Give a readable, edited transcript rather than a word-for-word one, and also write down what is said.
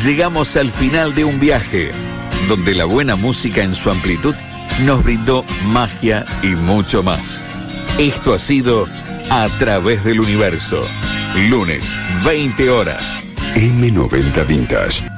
llegamos al final de un viaje, donde la buena música en su amplitud nos brindó magia y mucho más. Esto ha sido A Través del Universo, lunes, 20 horas. M90 Vintage.